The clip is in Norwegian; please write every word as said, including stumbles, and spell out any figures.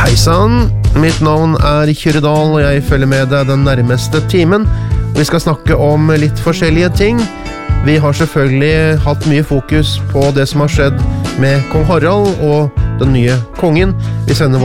Hei sann, mitt navn er Kyrre Dahl, og jeg følger med deg den nærmeste timen. Vi skal snakke om litt forskjellige ting. Vi har selvfølgelig hatt mye fokus på det som har skjedd med kong Harald og den nye kongen. Vi sender